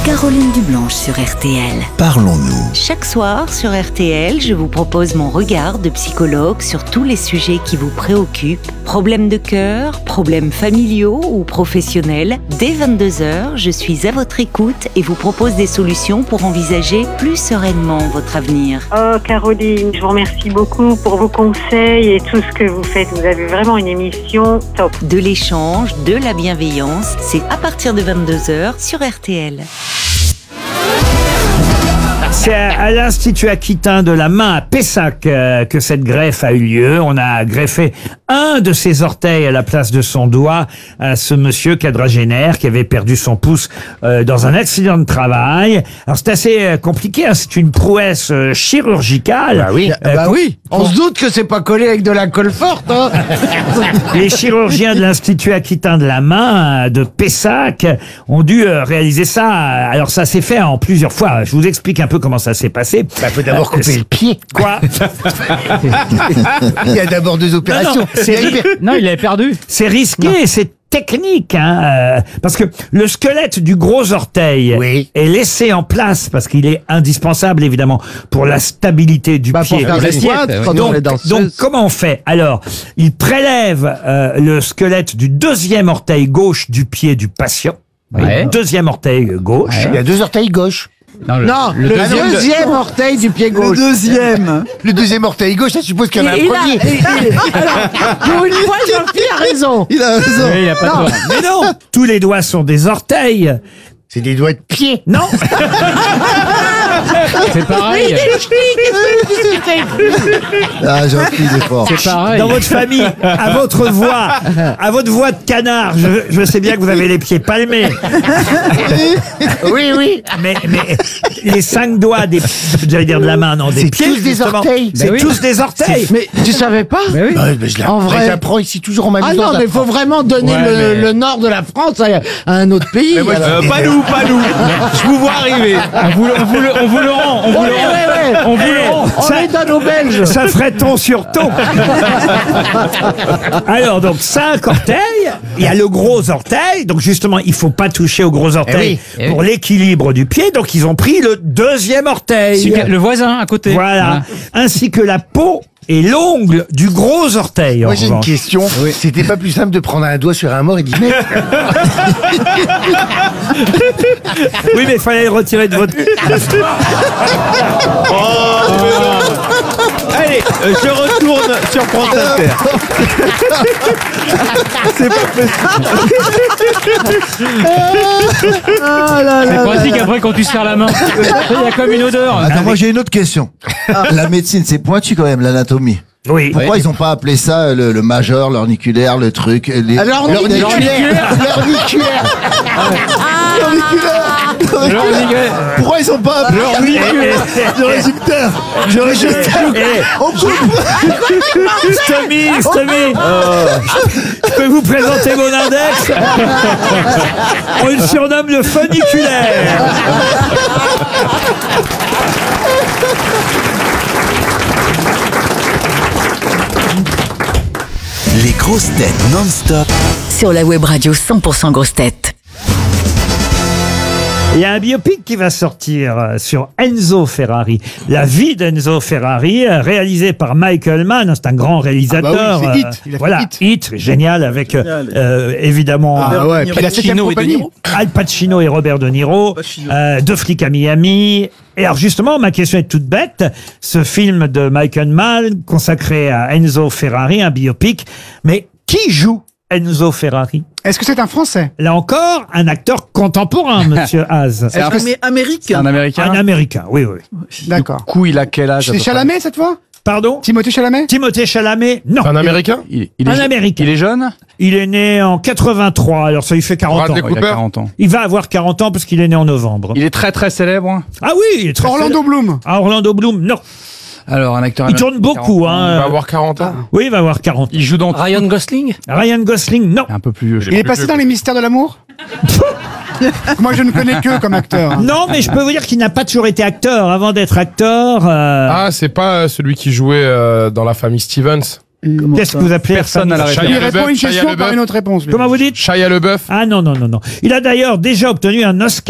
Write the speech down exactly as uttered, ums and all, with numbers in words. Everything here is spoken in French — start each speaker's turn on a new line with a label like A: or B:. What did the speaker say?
A: Caroline Dublanche sur R T L.
B: Parlons-nous.
C: Chaque soir sur R T L, je vous propose mon regard de psychologue sur tous les sujets qui vous préoccupent. Problèmes de cœur, problèmes familiaux ou professionnels. Dès vingt-deux heures, je suis à votre écoute et vous propose des solutions pour envisager plus sereinement votre avenir.
D: Oh Caroline, je vous remercie beaucoup pour vos conseils et tout ce que vous faites. Vous avez vraiment une émission top.
C: De l'échange, de la bienveillance, c'est à partir de vingt-deux heures sur R T L.
E: C'est à l'Institut Aquitain de la main à Pessac euh, que cette greffe a eu lieu. On a greffé un de ses orteils à la place de son doigt à ce monsieur quadragénaire qui avait perdu son pouce euh, dans un accident de travail. Alors c'est assez euh, compliqué, hein, c'est une prouesse euh, chirurgicale.
F: Bah oui,
E: Euh,
F: bah
E: com-
F: oui. On se doute que c'est pas collé avec de la colle forte, hein.
E: Les chirurgiens de l'Institut Aquitain de la main euh, de Pessac ont dû euh, réaliser ça. Alors ça s'est fait en plusieurs fois. Je vous explique un peu comment ça s'est passé.
F: Bah, faut d'abord
E: Euh,
F: couper
E: c'est-
F: le pied.
E: Quoi?
F: Il y a d'abord deux opérations.
E: Non, non, c'est-
F: Il y a hyper-
G: Non, il avait perdu.
E: C'est risqué, c'est technique, hein, euh, parce que le squelette du gros orteil
F: Oui.
E: est laissé en place parce qu'il est indispensable évidemment pour la stabilité du
F: Bah, pour
E: pied.
F: faire des
G: L'assiette,
F: squats,
G: ouais.
F: quand on
E: Donc,
F: est danseuse.
E: donc comment on fait? Alors, il prélève euh, le squelette du deuxième orteil gauche du pied du patient.
G: Ouais.
E: Deuxième orteil gauche.
F: Il y a deux orteils gauche.
G: Non, le,
F: Non,
G: le
F: le
G: deuxième.
F: deuxième orteil du pied gauche.
B: Deuxième.
F: Le deuxième orteil gauche, ça suppose qu'il y en a un premier. Alors, pour une fois, Jean-Pierre a raison.
B: Il a raison.
G: Oui, il a pas tort.
E: Mais non, tous les doigts sont des orteils.
F: C'est des doigts de pied.
E: Non,
G: C'est pareil.
B: Ah, Jean-Philippe est fort.
G: C'est pareil.
E: dans votre famille, à votre voix, à votre voix de canard, je, je sais bien que vous avez les pieds palmés.
F: Oui, oui.
E: Mais, mais les cinq doigts des, j'allais dire de la main, non, des
F: C'est
E: pieds,
F: tous des
E: justement.
F: orteils.
E: C'est
G: Ben oui.
E: tous des orteils.
F: Mais tu savais pas?
G: Mais oui.
F: Bah, bah, je l'ai-
H: En vrai.
F: bah, j'apprends ici toujours en
H: Ah
F: m'amusant.
H: non, mais il faut vraiment donner
G: Ouais,
H: le,
G: mais-
H: le nord de la France à, à un autre pays. alors.
I: Euh, pas nous, pas nous. Je vous vois arriver.
G: On vous, le- on vous le, on vous le rend. On vous
H: Ouais,
G: le rend.
H: ouais, ouais.
G: On vous le rend.
H: On
E: Ça-
H: les donne aux Belges.
E: Ça ferait ton sur ton. Alors, donc, cinq orteils. Il y a le gros orteil. Donc, justement, il faut pas toucher au gros orteil
G: Eh oui.
E: pour l'équilibre du pied. Donc, ils ont pris le deuxième orteil.
G: Celui qui a- Le voisin à côté.
E: Voilà. Ainsi que la peau et l'ongle du gros orteil. en
F: Moi, j'ai une
E: revanche.
F: question. C'était pas plus simple de prendre un doigt sur un mort et d'y mettre?
E: Oui, mais il fallait le retirer de votre...
I: Allez, euh, je retourne sur France Inter. C'est pas possible.
G: C'est pratique après quand tu serres la main. Il y a comme une odeur.
B: Attends, moi j'ai une autre question. La médecine, c'est pointu quand même, l'anatomie.
E: Oui.
B: Pourquoi ils ont pas appelé ça le, le majeur, l'orniculaire, le truc les...
F: L'orniculaire. L'orniculaire.
G: L'orniculaire.
B: Pourquoi ils ont pas appelé le résultat Le résultat On coupe.
E: Stomy, Stomy, je peux vous présenter mon index. On le surnomme le funiculaire.
B: Les grosses têtes non-stop.
A: Sur la web radio cent pour cent grosses têtes.
E: Il y a un biopic qui va sortir euh, sur Enzo Ferrari. La vie d'Enzo Ferrari, euh, réalisé par Michael Mann. C'est un grand réalisateur.
F: Ah bah oui, c'est Hit. Il a fait
E: voilà,
F: Hit.
E: Hit, génial, avec euh, euh, évidemment
F: Ah ouais, puis la septième compagnie.
E: Al Pacino et Robert De Niro, euh, Deux flics à Miami. Et alors justement, ma question est toute bête. Ce film de Michael Mann consacré à Enzo Ferrari, un biopic. Mais qui joue Enzo Ferrari?
J: Est-ce que c'est un Français?
E: Là encore, un acteur contemporain, monsieur Haas.
G: C'est un,
J: c'est
G: c'est un Américain.
E: Un Américain, oui, oui.
J: D'accord.
G: Du coup, il a quel âge à
J: C'est
G: peu près
J: Chalamet cette fois?
E: Pardon?
J: Timothée Chalamet?
E: Timothée Chalamet? Non.
I: Un Américain?
G: il, il est
E: Un
G: je-
E: Américain.
G: Il est jeune.
E: Il est né en quatre-vingt-trois, alors ça lui fait quarante
I: Bradley
E: ans.
G: Il a
I: Cooper.
G: quarante ans.
E: Il va avoir quarante ans parce qu'il est né en novembre.
G: Il est très très célèbre. hein.
E: Ah oui, il est très
J: Orlando Bloom.
E: Ah, Orlando Bloom, non.
G: Alors, un acteur
E: Il
G: américain,
E: tourne beaucoup,
G: quarante ans.
I: Il va
E: hein.
I: avoir quarante ans.
E: Oui, il va avoir quarante.
G: Il joue dans
K: Ryan Gosling.
E: Ryan Gosling, non.
G: un peu plus vieux. je
J: Il est
G: crois.
J: passé dans les Mystères de l'amour? Moi je ne connais que comme acteur. hein.
E: Non, mais je peux vous dire qu'il n'a pas toujours été acteur. Avant d'être acteur, euh,
I: Ah, c'est pas euh, celui qui jouait euh, dans la famille Stevens.
E: qu'est-ce que vous appelez
G: Personne à la
I: Shia
J: Il
G: référence.
J: répond
I: LaBeouf,
J: une
I: Shia
J: question par
I: LaBeouf.
J: une autre réponse. lui.
E: Comment vous dites?
I: Shia LaBeouf.
E: Ah non, non, non, non. Il a d'ailleurs déjà obtenu un Oscar